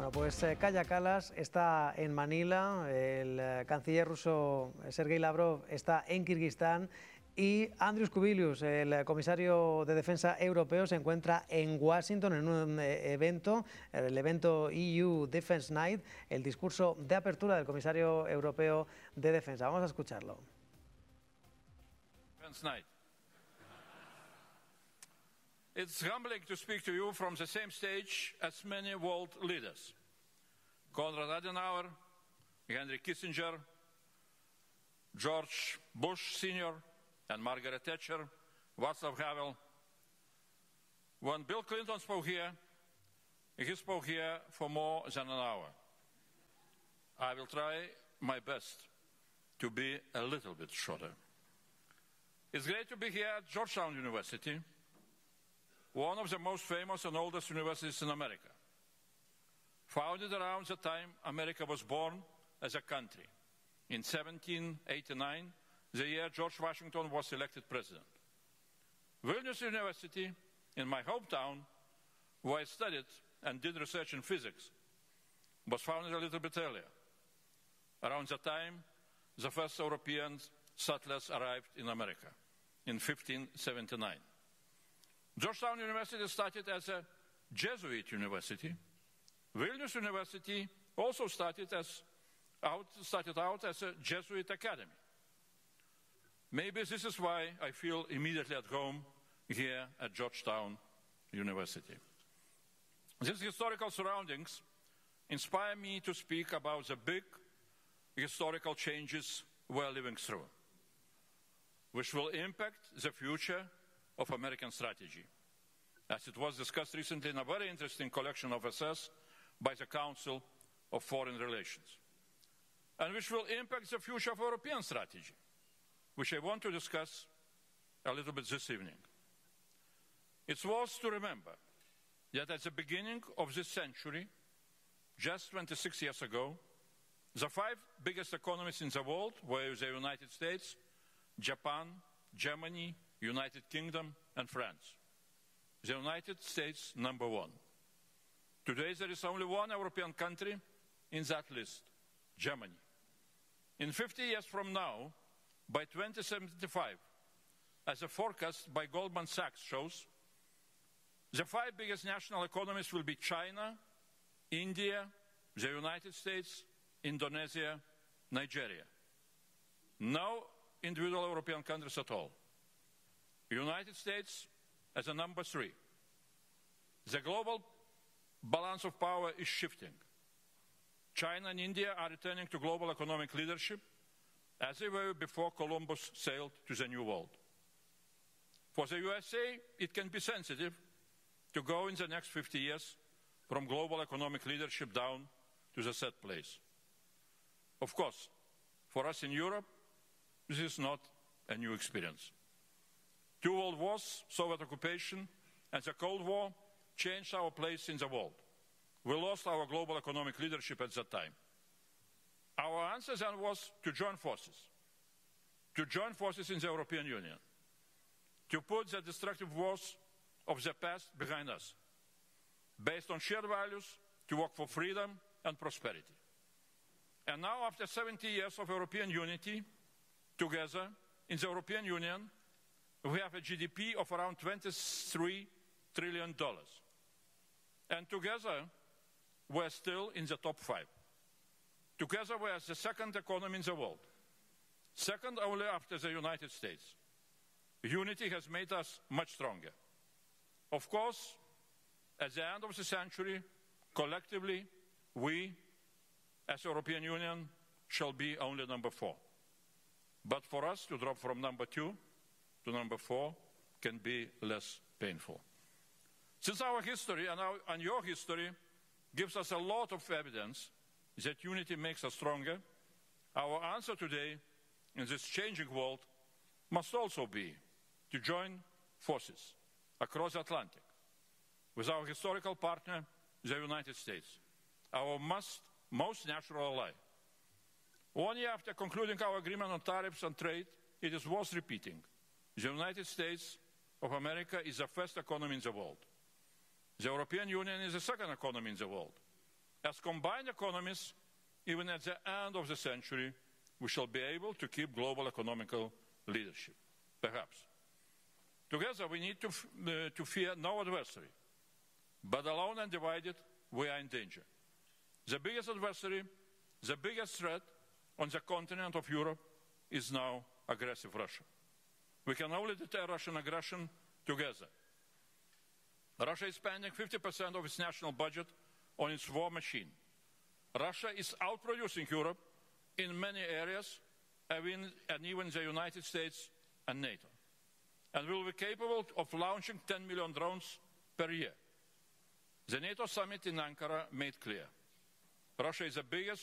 Bueno, pues Kaja Kallas está en Manila, el canciller ruso Sergei Lavrov está en Kirguistán y Andrius Kubilius, el comisario de Defensa europeo, se encuentra en Washington en un evento, el evento EU Defense Night, el discurso de apertura del comisario europeo de Defensa. Vamos a escucharlo. Defense Night. It's humbling to speak to you from the same stage as many world leaders. Konrad Adenauer, Henry Kissinger, George Bush Sr., and Margaret Thatcher, Václav Havel. When Bill Clinton spoke here, he spoke here for more than an hour. I will try my best to be a little bit shorter. It's great to be here at Georgetown University, one of the most famous and oldest universities in America. Founded around the time America was born as a country, in 1789, the year George Washington was elected president. Vilnius University, in my hometown, where I studied and did research in physics, was founded a little bit earlier, around the time the first European settlers arrived in America, in 1579. Georgetown University started as a Jesuit university. Vilnius University also started out as a Jesuit academy. Maybe this is why I feel immediately at home here at Georgetown University. These historical surroundings inspire me to speak about the big historical changes we're living through, which will impact the future of American strategy, as it was discussed recently in a very interesting collection of essays by the Council of Foreign Relations, and which will impact the future of European strategy, which I want to discuss a little bit this evening. It's worth to remember that at the beginning of this century, just 26 years ago, the five biggest economies in the world were the United States, Japan, Germany, United Kingdom, and France. The United States, number one. Today, there is only one European country in that list, Germany. In 50 years from now, by 2075, as a forecast by Goldman Sachs shows, the five biggest national economies will be China, India, the United States, Indonesia, Nigeria. No individual European countries at all. The United States as a number three. The global balance of power is shifting. China and India are returning to global economic leadership as they were before Columbus sailed to the New World. For the USA, it can be sensitive to go in the next 50 years from global economic leadership down to the third place. Of course, for us in Europe, this is not a new experience. Two world wars, Soviet occupation, and the Cold War changed our place in the world. We lost our global economic leadership at that time. Our answer then was to join forces in the European Union, to put the destructive wars of the past behind us, based on shared values, to work for freedom and prosperity. And now, after 70 years of European unity, together in the European Union, we have a GDP of around $23 trillion. And together, we're still in the top five. Together, we're the second economy in the world, second only after the United States. Unity has made us much stronger. Of course, at the end of the century, collectively, we, as European Union, shall be only number four. But for us to drop from number two to number four can be less painful. Since our history and your history gives us a lot of evidence that unity makes us stronger, our answer today in this changing world must also be to join forces across the Atlantic with our historical partner, the United States, our most natural ally. 1 year after concluding our agreement on tariffs and trade, it is worth repeating. The United States of America is the first economy in the world. The European Union is the second economy in the world. As combined economies, even at the end of the century, we shall be able to keep global economical leadership, perhaps. Together, we need to fear no adversary. But alone and divided, we are in danger. The biggest adversary, the biggest threat on the continent of Europe is now aggressive Russia. We can only deter Russian aggression together. Russia is spending 50% of its national budget on its war machine. Russia is outproducing Europe in many areas, and even the United States and NATO, and will be capable of launching 10 million drones per year. The NATO summit in Ankara made clear Russia is the biggest